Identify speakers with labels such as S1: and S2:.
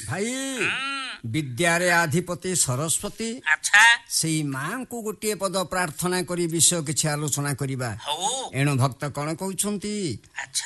S1: ଭାଇ ବିଦ୍ୟାରେ ଆଧିପତି ସରସ୍ୱତୀ
S2: ଆଚ୍ଛା
S1: ସେଇ ମାଙ୍କୁ ଗୋଟିଏ ପଦ ପ୍ରାର୍ଥନା କରି ବିଷୟ କିଛି ଆଲୋଚନା କରିବା।
S2: ହଉ
S1: ଏଣୁ ଭକ୍ତ କଣ କହୁଛନ୍ତି?
S2: ଆଚ୍ଛା